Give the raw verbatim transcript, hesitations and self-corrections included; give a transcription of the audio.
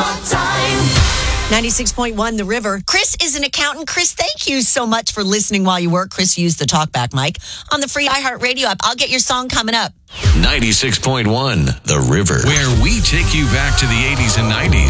more time. ninety-six point one The River. Chris is an accountant. Chris, thank you so much for listening while you work. Chris used the talkback mic on the free iHeartRadio app. I'll get your song coming up. ninety-six point one The River, where we take you back to the eighties and nineties.